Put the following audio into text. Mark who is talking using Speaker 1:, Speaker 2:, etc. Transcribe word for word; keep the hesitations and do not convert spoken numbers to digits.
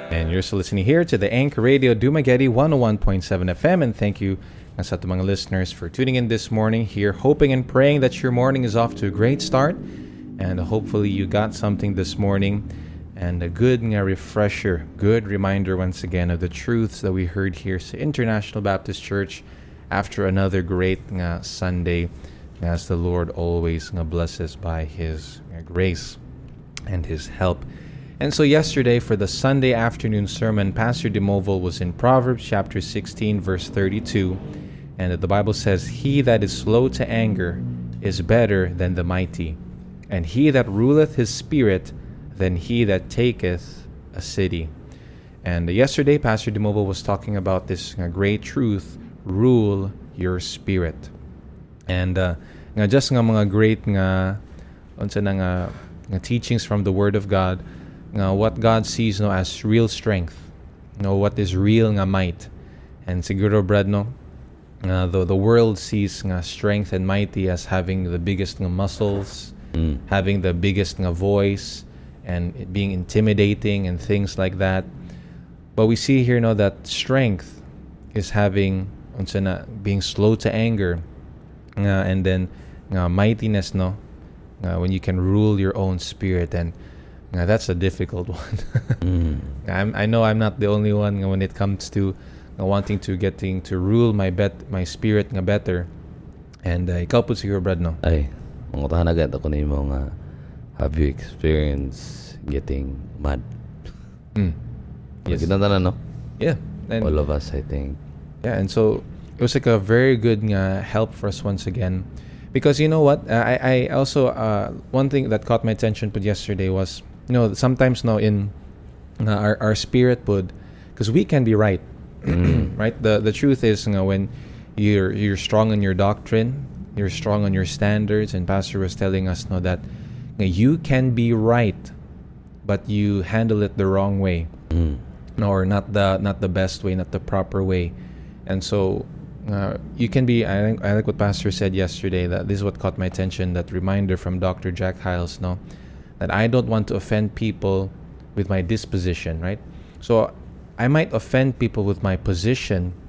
Speaker 1: And you're still listening here to the Anchor Radio Dumaguete one oh one point seven F M. And thank you sa ating mga listeners for tuning in this morning here, hoping and praying that your morning is off to a great start. And hopefully you got something this morning and a good nga refresher, good reminder once again of the truths that we heard here sa International Baptist Church after another great nga Sunday, as the Lord always nga blesses by His grace and His help. And so yesterday for the Sunday afternoon sermon, Pastor DeMoval was in Proverbs chapter sixteen verse thirty-two, and the Bible says, "He that is slow to anger is better than the mighty, and he that ruleth his spirit than he that taketh a city." And yesterday Pastor DeMoval was talking about this uh, great truth, rule your spirit. And uh, nga just nga mga great nga unsa na nga, nga teachings from the Word of God, nga what God sees no as real strength, no what is real nga might. And siguro Brad no, uh, the the world sees nga strength and mighty as having the biggest nga muscles, mm. having the biggest nga voice, and it being intimidating and things like that. But we see here no that strength is having unsa na being slow to anger, nga and then nga mightiness no, nga when you can rule your own spirit. And Now, that's a difficult one. mm. I'm, I know I'm not the only one when it comes to uh, wanting to getting to rule my bet my spirit nga better. And uh, ikaw po siguro, Brad, no?
Speaker 2: Ay, mga tahan agad ako na yung mga have you experienced getting mad?
Speaker 1: Mm. Yes.
Speaker 2: Na, no?
Speaker 1: Yeah. And,
Speaker 2: all of us, I think.
Speaker 1: Yeah, and so it was like a very good nga help for us once again. Because you know what? Uh, I, I also, uh, one thing that caught my attention put yesterday was, you know, sometimes no in uh, our our spirit would, because we can be right, mm. right. The the truth is, you know, when you're you're strong in your doctrine, you're strong on your standards, and Pastor was telling us no that you know, you can be right, but you handle it the wrong way, mm. no, or not the not the best way, not the proper way, and so. Uh, you can be. I think I like what Pastor said yesterday. That this is what caught my attention. That reminder from Doctor Jack Hyles. No, that I don't want to offend people with my disposition. Right. So I might offend people with my position,